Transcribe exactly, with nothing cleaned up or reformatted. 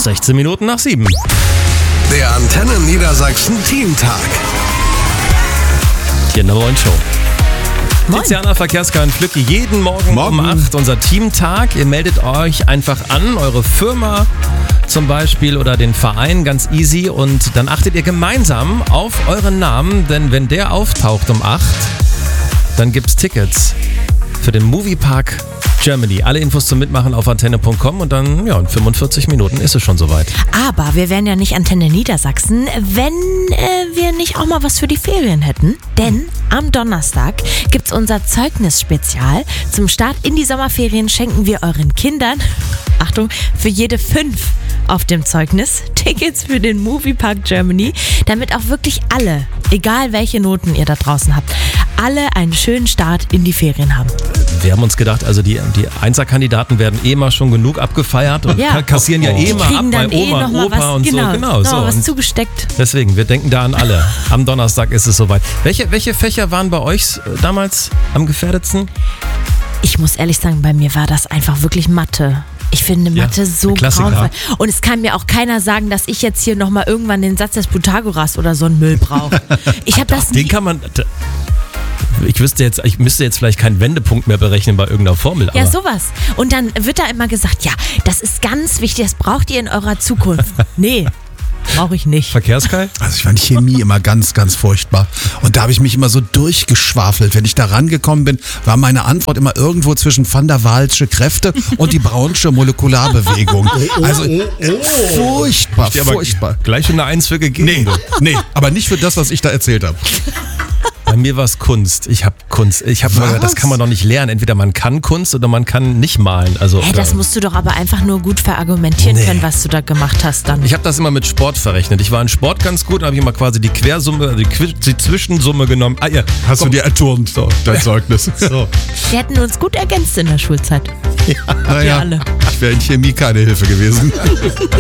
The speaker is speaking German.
sechzehn Minuten nach sieben. Der Antenne Niedersachsen Teamtag. Hier in der neuen Show. Tiziana, Verkehrskarin Flücke, jeden Morgen, Morgen um acht unser Teamtag. Ihr meldet euch einfach an, eure Firma zum Beispiel oder den Verein, ganz easy. Und dann achtet ihr gemeinsam auf euren Namen, denn wenn der auftaucht um acht, dann gibt's Tickets für den Moviepark Germany. Alle Infos zum Mitmachen auf antenne punkt com und dann, ja, in fünfundvierzig Minuten ist es schon soweit. Aber wir wären ja nicht Antenne Niedersachsen, wenn äh, wir nicht auch mal was für die Ferien hätten. Denn am Donnerstag gibt's unser Zeugnis-Spezial. Zum Start in die Sommerferien schenken wir euren Kindern, Achtung, für jede fünf auf dem Zeugnis Tickets für den Moviepark Germany, damit auch wirklich alle, egal welche Noten ihr da draußen habt, alle einen schönen Start in die Ferien haben. Wir haben uns gedacht, also die, die Einser-Kandidaten werden eh mal schon genug abgefeiert und Ja. kassieren ja Die eh mal ab kriegen bei dann eh Oma noch und mal Opa was, und genau, so. Genau, noch so. mal was Und zugesteckt. deswegen, wir denken da an alle. Am Donnerstag ist es soweit. Welche, welche Fächer waren bei euch äh, damals am gefährdetsten? Ich muss ehrlich sagen, bei mir war das einfach wirklich Mathe. Ich finde Ja, Mathe so ein Klassiker. grauenvoll. Und es kann mir auch keiner sagen, dass ich jetzt hier nochmal irgendwann den Satz des Pythagoras oder so einen Müll brauche. Ich habe das Den nie... kann man... Ich wüsste jetzt, ich müsste jetzt vielleicht keinen Wendepunkt mehr berechnen bei irgendeiner Formel. Ja, aber sowas. Und dann wird da immer gesagt, ja, das ist ganz wichtig, das braucht ihr in eurer Zukunft. Nee, brauche ich nicht. Verkehrskei? Also ich fand Chemie immer ganz, ganz furchtbar. Und da habe ich mich immer so durchgeschwafelt. Wenn ich da rangekommen bin, war meine Antwort immer irgendwo zwischen Van der Waalsche Kräfte und die Brownsche Molekularbewegung. Also furchtbar, Die aber furchtbar. gleich schon eine Eins für gegeben. Nee, nee, aber nicht für das, was ich da erzählt habe. Bei mir war es Kunst. Ich habe Kunst. Ich habe Was? das kann man doch nicht lernen. Entweder man kann Kunst oder man kann nicht malen. Also Hä, das musst du doch aber einfach nur gut verargumentieren Nee. können, was du da gemacht hast dann. ich habe das immer mit Sport verrechnet. Ich war in Sport ganz gut, habe ich immer quasi die Quersumme, die, Qui- die Zwischensumme genommen. Ah ja, Hast komm. du dir erturnt, so, dein Zeugnis. So. Wir hätten uns gut ergänzt in der Schulzeit. Wir Naja, alle. ich wäre in Chemie keine Hilfe gewesen.